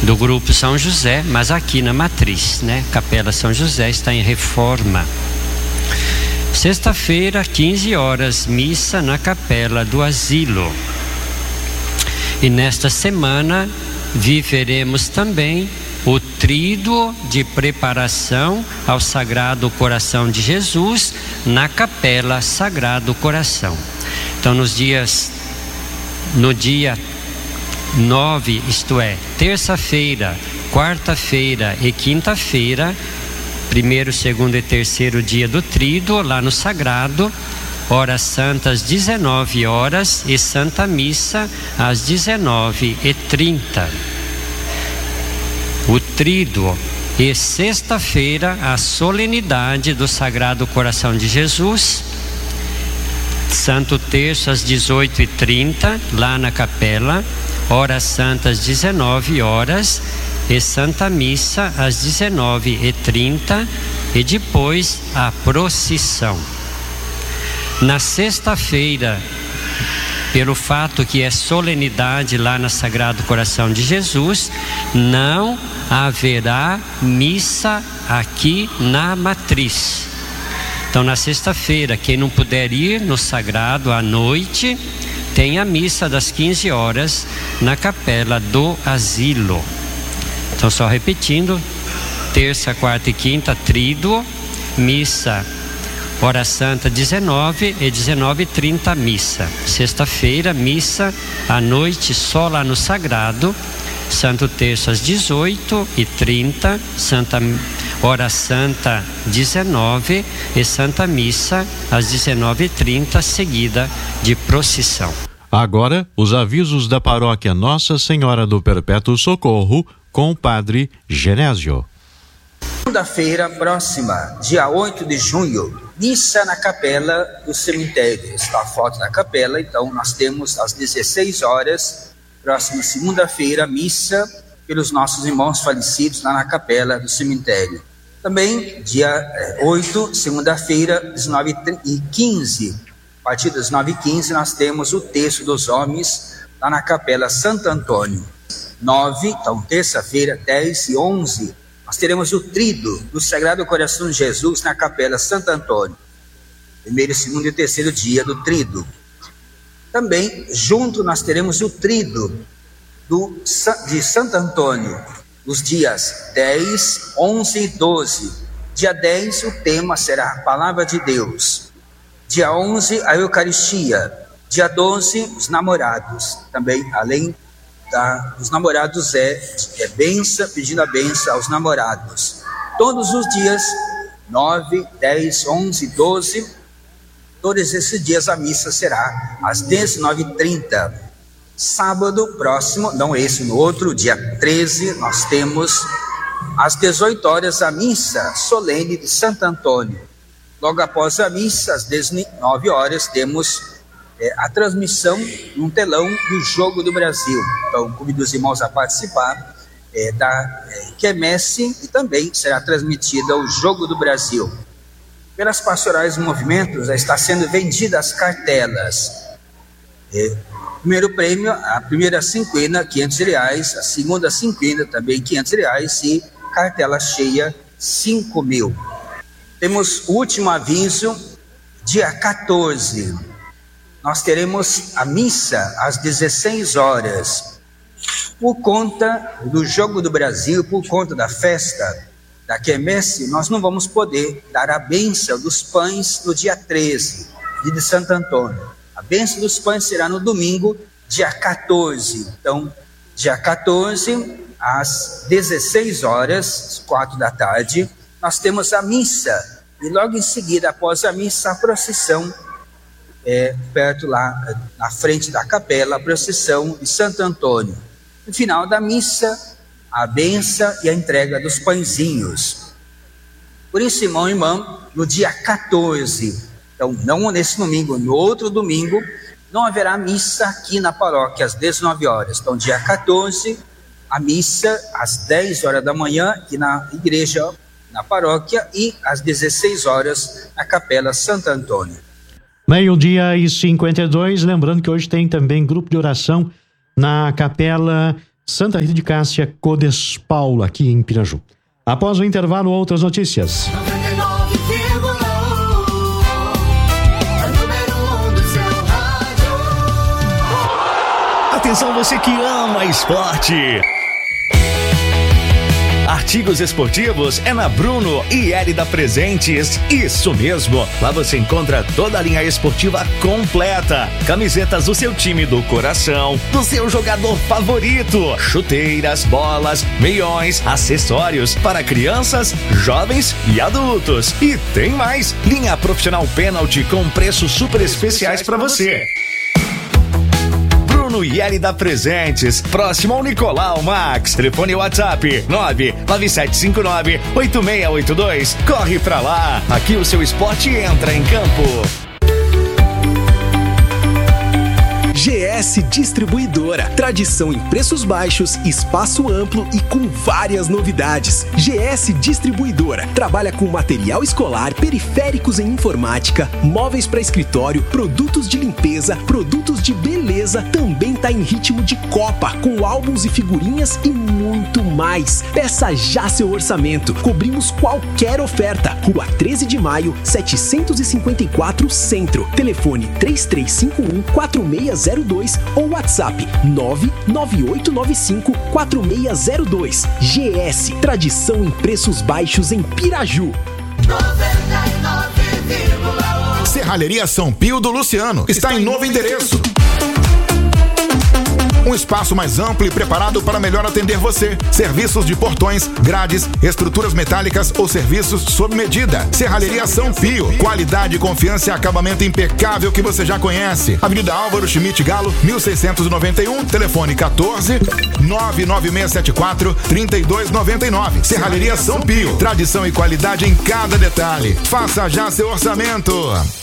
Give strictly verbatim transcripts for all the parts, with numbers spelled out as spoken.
do Grupo São José, mas aqui na Matriz, né? Capela São José está em reforma. Sexta-feira, quinze horas, missa na Capela do Asilo. E nesta semana viveremos também o tríduo de preparação ao Sagrado Coração de Jesus na Capela Sagrado Coração. Então, nos dias, no dia nove, isto é, terça-feira, quarta-feira e quinta-feira, primeiro, segundo e terceiro dia do tríduo, lá no Sagrado, horas santas dezenove horas e Santa Missa às dezenove e trinta. O tríduo. E sexta-feira, a solenidade do Sagrado Coração de Jesus, Santo Terço às dezoito e trinta, lá na capela, horas santas dezenove horas e Santa Missa às dezenove e trinta, e depois a procissão. Na sexta-feira, pelo fato que é solenidade lá no Sagrado Coração de Jesus, não haverá missa aqui na Matriz. Então, na sexta-feira, quem não puder ir no Sagrado à noite, tem a missa das quinze horas na Capela do Asilo. Então, só repetindo, terça, quarta e quinta, tríduo, missa, hora santa dezenove e dezenove e trinta, missa. Sexta-feira, missa à noite só lá no Sagrado, Santo Terço às dezoito e trinta, Santa Hora Santa dezenove e Santa Missa às dezenove e trinta, seguida de procissão. Agora, os avisos da paróquia Nossa Senhora do Perpétuo Socorro com o Padre Genésio. Segunda-feira próxima, dia oito de junho, missa na capela do cemitério. Está a foto da capela, então nós temos às dezesseis horas, próxima segunda-feira, missa pelos nossos irmãos falecidos lá na capela do cemitério. Também, dia oito, segunda-feira, dezenove e quinze, a partir das nove e quinze, nós temos o Terço dos Homens lá na Capela Santo Antônio. nove, então, terça-feira, dez e onze, nós teremos o Tríduo do Sagrado Coração de Jesus na Capela Santo Antônio. Primeiro, segundo e terceiro dia do Tríduo. Também, junto, nós teremos o Tríduo do, de Santo Antônio, os dias dez, onze e doze. Dia dez, o tema será a Palavra de Deus. Dia onze, a Eucaristia. Dia doze, os namorados. Também, além da, dos namorados, é, é benção, pedindo a benção aos namorados. Todos os dias, nove, dez, onze, doze, todos esses dias a missa será às dezenove e trinta. Sábado próximo, não esse, no outro, dia treze, nós temos às dezoito horas a missa solene de Santo Antônio. Logo após a missa, às dezenove horas, temos é, a transmissão num telão do Jogo do Brasil. Então, convido os irmãos a participar é, da é, quermesse, e também será transmitida o Jogo do Brasil. Pelas pastorais do movimento, já está sendo vendidas as cartelas. É, primeiro prêmio, a primeira cinquena, quinhentos reais, a segunda cinquena, também quinhentos reais, e cartela cheia, cinco mil. Temos o último aviso, dia quatorze, nós teremos a missa às dezesseis horas. Por conta do Jogo do Brasil, por conta da festa da quermesse, nós não vamos poder dar a bênção dos pães no dia treze, dia de Santo Antônio. A bênção dos pães será no domingo, dia quatorze. Então, dia quatorze, às dezesseis horas, quatro da tarde, nós temos a missa. E logo em seguida, após a missa, a procissão, é, perto lá, na frente da capela, a procissão de Santo Antônio. No final da missa, a bênção e a entrega dos pãezinhos. Por isso, irmão e irmã, no dia quatorze, então não nesse domingo, no outro domingo, não haverá missa aqui na paróquia às dezenove horas. Então, dia quatorze, a missa às dez horas da manhã aqui na igreja, na paróquia, e às dezesseis horas na Capela Santo Antônio. Meio-dia e cinquenta e dois, lembrando que hoje tem também grupo de oração na Capela Santa Rita de Cássia, Codespaulo, aqui em Piraju. Após o intervalo, outras notícias. Atenção, você que ama esporte. Artigos esportivos é na Bruno e Érida Presentes. Isso mesmo, lá você encontra toda a linha esportiva completa. Camisetas do seu time do coração, do seu jogador favorito, chuteiras, bolas, meiões, acessórios para crianças, jovens e adultos. E tem mais, linha profissional pênalti com preços super especiais para você. No Érida Presentes, próximo ao Nicolau Max. Telefone WhatsApp nove nove sete cinco nove oito seis oito dois. Corre pra lá, aqui o seu esporte entra em campo. G S Distribuidora, tradição em preços baixos, espaço amplo e com várias novidades. G S Distribuidora trabalha com material escolar, periféricos em informática, móveis para escritório, produtos de limpeza, produtos de beleza, também tá em ritmo de Copa, com álbuns e figurinhas e muito mais. Peça já seu orçamento, cobrimos qualquer oferta. Rua treze de maio, setecentos e cinquenta e quatro, Centro. Telefone três três cinco um quatro seis zero dois ou WhatsApp nove nove oito nove cinco quatro seis zero dois. G S, tradição em preços baixos em Piraju. noventa e nove vírgula um Serralheria São Pio do Luciano está em novo endereço. Um espaço mais amplo e preparado para melhor atender você. Serviços de portões, grades, estruturas metálicas ou serviços sob medida. Serralheria São Pio. Qualidade, confiança e acabamento impecável que você já conhece. Avenida Álvaro Schmidt Galo, mil seiscentos e noventa e um. Telefone quatorze nove nove seis sete quatro três dois nove nove. Serralheria São Pio. Tradição e qualidade em cada detalhe. Faça já seu orçamento.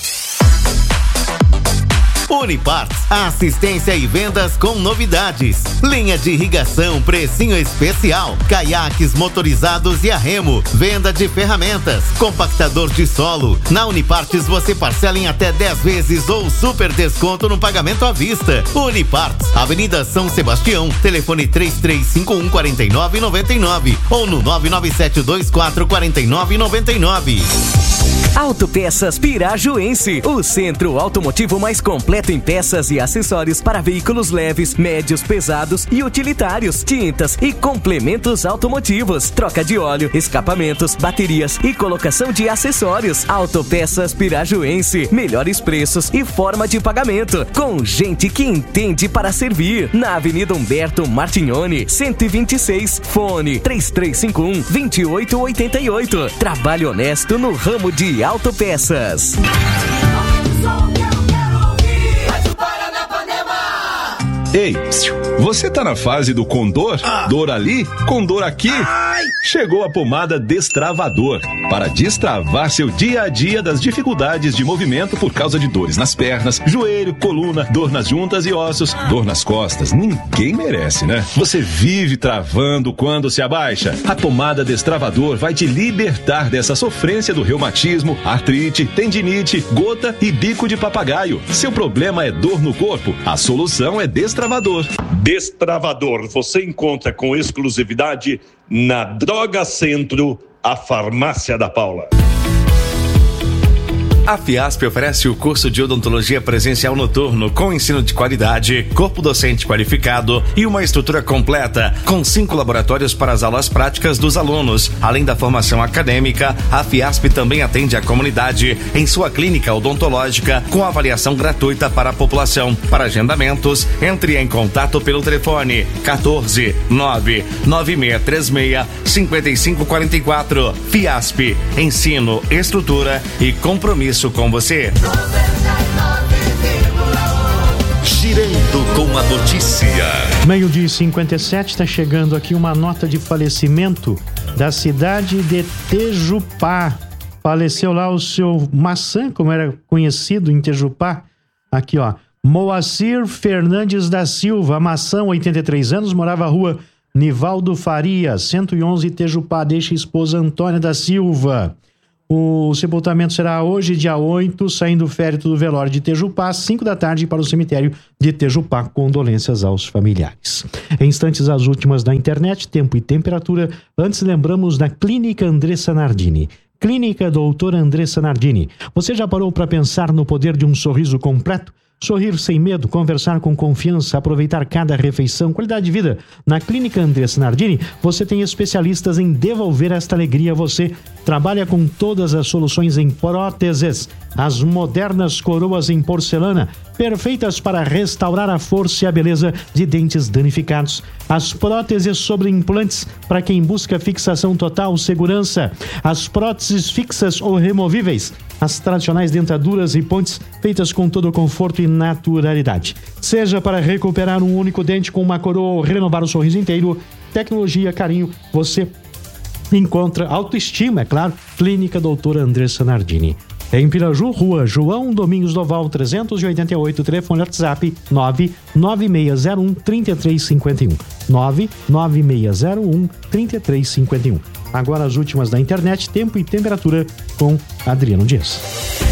Uniparts, assistência e vendas com novidades. Linha de irrigação, precinho especial. Caiaques motorizados e a remo. Venda de ferramentas. Compactador de solo. Na Uniparts você parcela em até dez vezes ou super desconto no pagamento à vista. Uniparts, Avenida São Sebastião. Telefone três três cinco um quatro nove nove nove ou no nove nove sete dois quatro quatro nove nove nove. Autopeças Pirajuense, o centro automotivo mais completo em peças e acessórios para veículos leves, médios, pesados e utilitários, tintas e complementos automotivos, troca de óleo, escapamentos, baterias e colocação de acessórios. Autopeças Pirajuense, melhores preços e forma de pagamento, com gente que entende para servir. Na Avenida Humberto Martignoni, cento e vinte e seis, fone três três cinco um dois oito oito oito. Trabalho honesto no ramo de autopeças. Ei, você tá na fase do Condor? Ah. Dor ali, Condor aqui? Ai. Chegou a pomada Destravador para destravar seu dia a dia das dificuldades de movimento por causa de dores nas pernas, joelho, coluna, dor nas juntas e ossos, dor nas costas. Ninguém merece, né? Você vive travando quando se abaixa. A pomada Destravador vai te libertar dessa sofrência do reumatismo, artrite, tendinite, gota e bico de papagaio. Seu problema é dor no corpo. A solução é Destravador. Destravador. Destravador você encontra com exclusividade na Droga Centro, a farmácia da Paula. A Fiasp oferece o curso de odontologia presencial noturno com ensino de qualidade, corpo docente qualificado e uma estrutura completa, com cinco laboratórios para as aulas práticas dos alunos. Além da formação acadêmica, a Fiasp também atende a comunidade em sua clínica odontológica com avaliação gratuita para a população. Para agendamentos, entre em contato pelo telefone quatorze nove nove seis três seis cinco cinco quatro quatro. Fiasp, ensino, estrutura e compromisso com você. Girando com a notícia. Meio-dia e cinquenta e sete, está chegando aqui uma nota de falecimento da cidade de Tejupá. Faleceu lá o seu Maçã, como era conhecido em Tejupá. Aqui, ó. Moacir Fernandes da Silva, Maçã, oitenta e três anos, morava na rua Nivaldo Faria, cento e onze, Tejupá. Deixa a esposa Antônia da Silva. O sepultamento será hoje, dia oito, saindo o féretro do velório de Itejupá, às cinco da tarde, para o cemitério de Itejupá. Condolências aos familiares. Em instantes, as últimas da internet, tempo e temperatura. Antes, lembramos da Clínica Andressa Nardini. Clínica Doutora Andressa Nardini. Você já parou para pensar no poder de um sorriso completo? Sorrir sem medo, conversar com confiança, aproveitar cada refeição, qualidade de vida. Na Clínica Andressa Nardini, você tem especialistas em devolver esta alegria a você. Trabalha com todas as soluções em próteses, as modernas coroas em porcelana, perfeitas para restaurar a força e a beleza de dentes danificados. As próteses sobre implantes, para quem busca fixação total, segurança. As próteses fixas ou removíveis. As tradicionais dentaduras e pontes feitas com todo o conforto e naturalidade. Seja para recuperar um único dente com uma coroa ou renovar o sorriso inteiro, tecnologia, carinho, você encontra autoestima, é claro. Clínica Doutora Andressa Nardini. Em Piraju, Rua João Domingos Doval, trezentos e oitenta e oito, telefone WhatsApp nove nove seis zero um, três três cinco um. nove nove seis zero um, três três cinco um. Agora as últimas da internet, tempo e temperatura com Adriano Dias.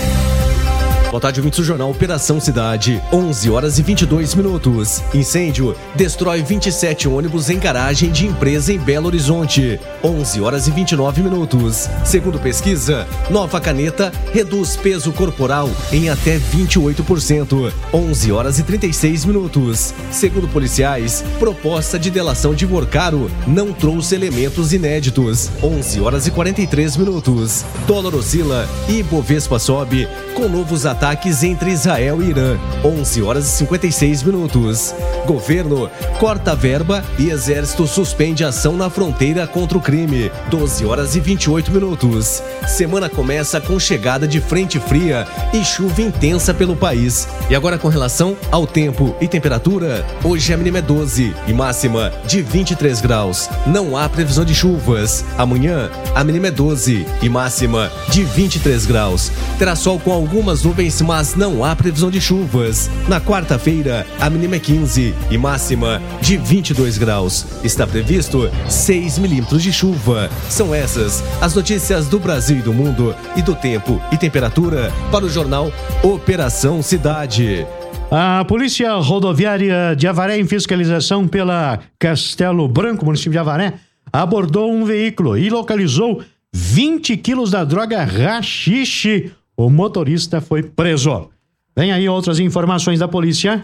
Boa tarde, ouvintes do Jornal Operação Cidade, onze horas e vinte e dois minutos. Incêndio destrói vinte e sete ônibus em garagem de empresa em Belo Horizonte, onze horas e vinte e nove minutos. Segundo pesquisa, nova caneta reduz peso corporal em até vinte e oito por cento, onze horas e trinta e seis minutos. Segundo policiais, proposta de delação de Worcaro não trouxe elementos inéditos, onze horas e quarenta e três minutos. Dólar oscila e Ibovespa sobe com novos ataques Ataques entre Israel e Irã, onze horas e cinquenta e seis minutos. Governo corta verba e Exército suspende ação na fronteira contra o crime, doze horas e vinte e oito minutos. Semana começa com chegada de frente fria e chuva intensa pelo país. E agora com relação ao tempo e temperatura, hoje a mínima é doze e máxima de vinte e três graus. Não há previsão de chuvas. Amanhã a mínima é doze e máxima de vinte e três graus. Terá sol com algumas nuvens, mas não há previsão de chuvas. Na quarta-feira, a mínima é quinze e máxima de vinte e dois graus. Está previsto seis milímetros de chuva. São essas as notícias do Brasil e do mundo e do tempo e temperatura para o jornal Operação Cidade. A Polícia Rodoviária de Avaré, em fiscalização pela Castelo Branco, município de Avaré, abordou um veículo e localizou vinte quilos da droga haxixe. O motorista foi preso. Vem aí outras informações da polícia.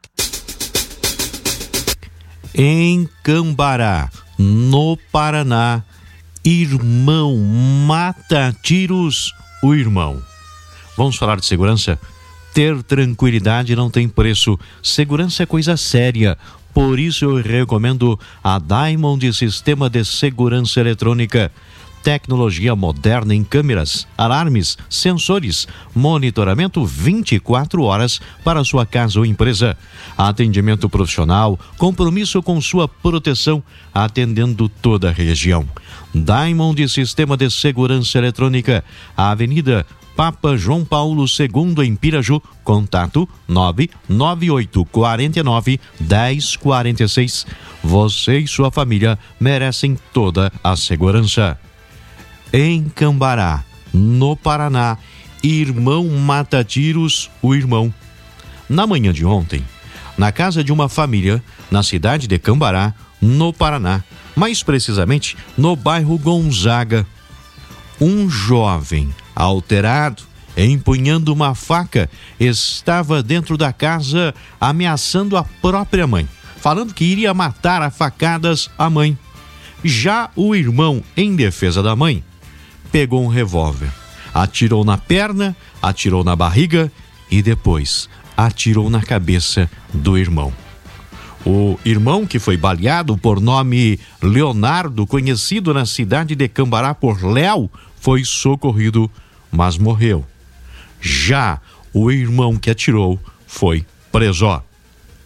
Em Cambará, no Paraná, irmão mata a tiros o irmão. Vamos falar de segurança? Ter tranquilidade não tem preço. Segurança é coisa séria. Por isso eu recomendo a Diamond Sistema de Segurança Eletrônica. Tecnologia moderna em câmeras, alarmes, sensores, monitoramento vinte e quatro horas para sua casa ou empresa. Atendimento profissional, compromisso com sua proteção, atendendo toda a região. Diamond Sistema de Segurança Eletrônica, Avenida Papa João Paulo segundo em Piraju, contato nove nove oito quatro nove um zero quatro seis. Você e sua família merecem toda a segurança. Em Cambará, no Paraná, irmão mata tiros o irmão. Na manhã de ontem, na casa de uma família, na cidade de Cambará, no Paraná, mais precisamente no bairro Gonzaga, um jovem alterado, empunhando uma faca, estava dentro da casa ameaçando a própria mãe, falando que iria matar a facadas a mãe. Já o irmão, em defesa da mãe, pegou um revólver, atirou na perna, atirou na barriga e depois atirou na cabeça do irmão. O irmão, que foi baleado por nome Leonardo, conhecido na cidade de Cambará por Léo, foi socorrido, mas morreu. Já o irmão que atirou foi preso.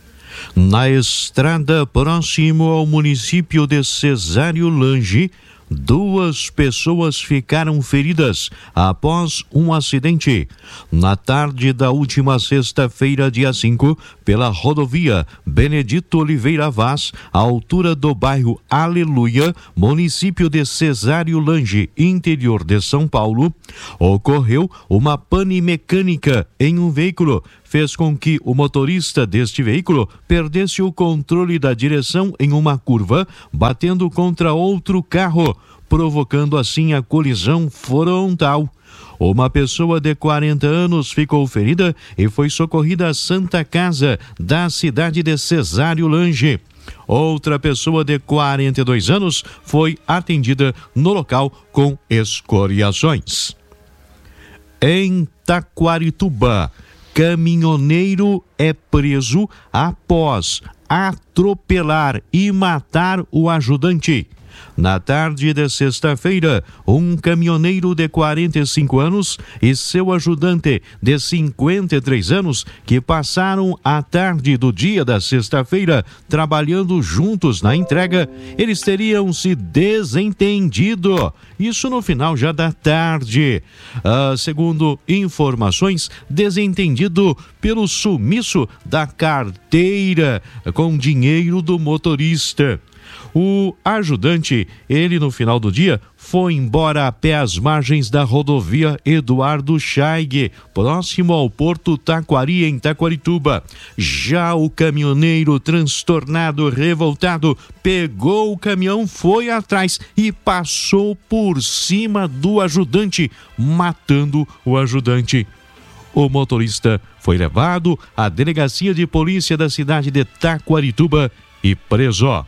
Na estrada próximo ao município de Cesário Lange, duas pessoas ficaram feridas após um acidente. Na tarde da última sexta-feira, dia cinco, pela rodovia Benedito Oliveira Vaz, à altura do bairro Aleluia, município de Cesário Lange, interior de São Paulo, ocorreu uma pane mecânica em um veículo. Fez com que o motorista deste veículo perdesse o controle da direção em uma curva, batendo contra outro carro, provocando assim a colisão frontal. Uma pessoa de quarenta anos ficou ferida e foi socorrida à Santa Casa da cidade de Cesário Lange. Outra pessoa de quarenta e dois anos foi atendida no local com escoriações. Em Taquarituba, caminhoneiro é preso após atropelar e matar o ajudante. Na tarde de sexta-feira, um caminhoneiro de quarenta e cinco anos e seu ajudante de cinquenta e três anos, que passaram a tarde do dia da sexta-feira trabalhando juntos na entrega, eles teriam se desentendido. Isso no final já da tarde. Ah, segundo informações, desentendido pelo sumiço da carteira com dinheiro do motorista. O ajudante, ele no final do dia, foi embora a pé às margens da rodovia Eduardo Chaig, próximo ao Porto Taquari, em Taquarituba. Já o caminhoneiro, transtornado, revoltado, pegou o caminhão, foi atrás e passou por cima do ajudante, matando o ajudante. O motorista foi levado à delegacia de polícia da cidade de Taquarituba e preso.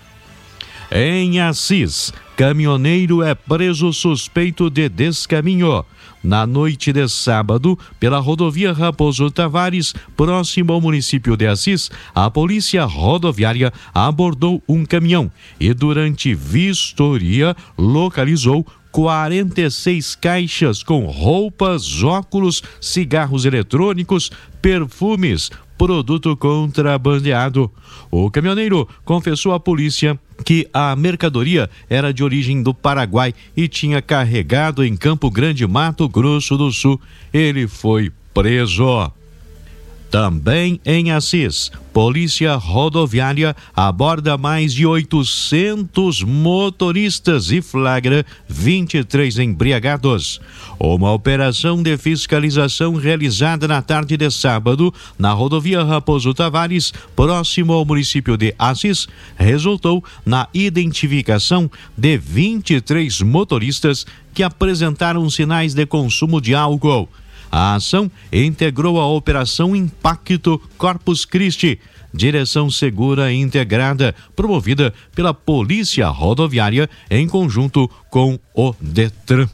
Em Assis, caminhoneiro é preso suspeito de descaminho. Na noite de sábado, pela rodovia Raposo Tavares, próximo ao município de Assis, a polícia rodoviária abordou um caminhão e, durante vistoria, localizou quarenta e seis caixas com roupas, óculos, cigarros eletrônicos, perfumes, produto contrabandeado. O caminhoneiro confessou à polícia que a mercadoria era de origem do Paraguai e tinha carregado em Campo Grande, Mato Grosso do Sul. Ele foi preso. Também em Assis, polícia rodoviária aborda mais de oitocentos motoristas e flagra vinte e três embriagados. Uma operação de fiscalização realizada na tarde de sábado na rodovia Raposo Tavares, próximo ao município de Assis, resultou na identificação de vinte e três motoristas que apresentaram sinais de consumo de álcool. A ação integrou a Operação Impacto Corpus Christi, direção segura e integrada, promovida pela Polícia Rodoviária em conjunto com o Detran.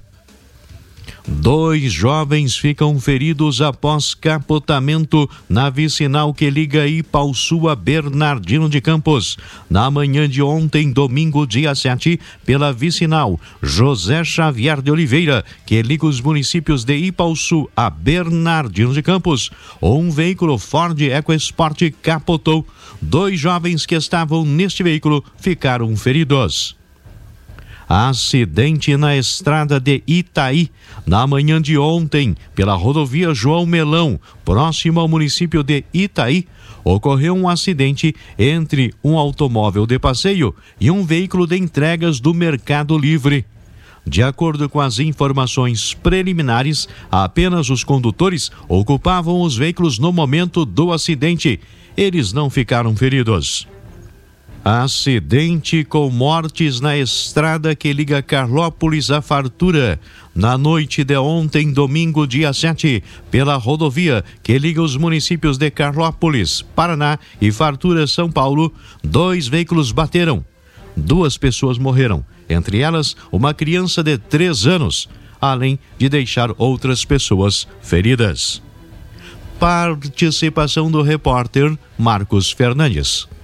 Dois jovens ficam feridos após capotamento na vicinal que liga Ipauçu a Bernardino de Campos. Na manhã de ontem, domingo, dia sete, pela vicinal José Xavier de Oliveira, que liga os municípios de Ipauçu a Bernardino de Campos, um veículo Ford EcoSport capotou. Dois jovens que estavam neste veículo ficaram feridos. Acidente na estrada de Itaí, na manhã de ontem, pela rodovia João Melão, próximo ao município de Itaí, ocorreu um acidente entre um automóvel de passeio e um veículo de entregas do Mercado Livre. De acordo com as informações preliminares, apenas os condutores ocupavam os veículos no momento do acidente. Eles não ficaram feridos. Acidente com mortes na estrada que liga Carlópolis à Fartura. Na noite de ontem, domingo, dia sete, pela rodovia que liga os municípios de Carlópolis, Paraná e Fartura, São Paulo, dois veículos bateram. Duas pessoas morreram, entre elas uma criança de três anos, além de deixar outras pessoas feridas. Participação do repórter Marcos Fernandes.